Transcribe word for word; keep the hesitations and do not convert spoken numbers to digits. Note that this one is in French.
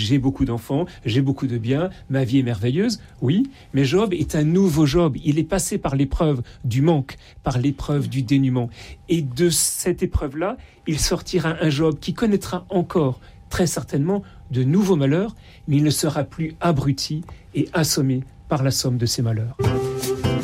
j'ai beaucoup d'enfants, j'ai beaucoup de biens, ma vie est merveilleuse. Oui, mais Job est un nouveau Job. Il est passé par l'épreuve du manque, par l'épreuve du dénuement. Et de cette épreuve-là, il sortira un Job qui connaîtra encore, très certainement, de nouveaux malheurs, mais il ne sera plus abruti et assommé par la somme de ses malheurs.